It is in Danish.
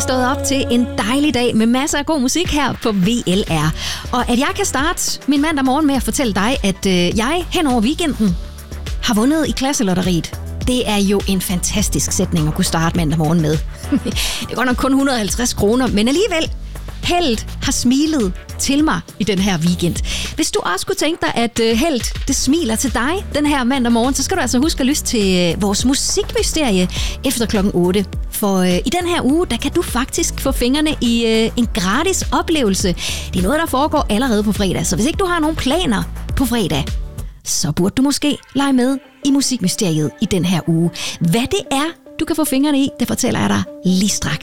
stået op til en dejlig dag med masser af god musik her på VLR. Og at jeg kan starte min mandag morgen med at fortælle dig, at jeg hen over weekenden har vundet i klasselotteriet. Det er jo en fantastisk sætning at kunne starte mandag morgen med. Det er godt nok kun 150 kroner, men alligevel, heldet har smilet til mig i den her weekend. Hvis du også kunne tænke dig, at heldet det smiler til dig den her mandag morgen, så skal du altså huske at lytte til vores musikmysterie efter klokken 8. For i den her uge, der kan du faktisk få fingrene i en gratis oplevelse. Det er noget, der foregår allerede på fredag, så hvis ikke du har nogen planer på fredag, så burde du måske lege med i musikmysteriet i den her uge. Hvad det er, du kan få fingrene i, det fortæller jeg dig lige straks.